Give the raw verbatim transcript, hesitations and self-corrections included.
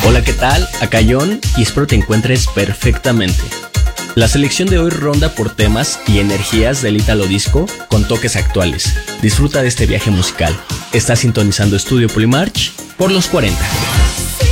Hola, ¿qué tal? Acá John y espero te encuentres perfectamente. La selección de hoy ronda por temas y energías del Italo Disco con toques actuales. Disfruta de este viaje musical. Estás sintonizando Estudio Polymarch por los cuarenta.